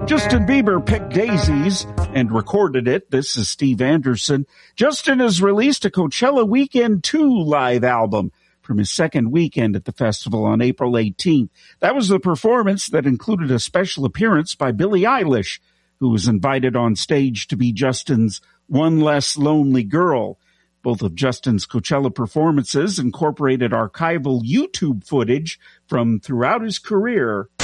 Justin Bieber picked daisies and recorded it. This is Steve Anderson. Justin has released a Coachella Weekend 2 live album from his second weekend at the festival on April 18th. That was the performance that included a special appearance by Billie Eilish, who was invited on stage to be Justin's One Less Lonely Girl. Both of Justin's Coachella performances incorporated archival YouTube footage from throughout his career.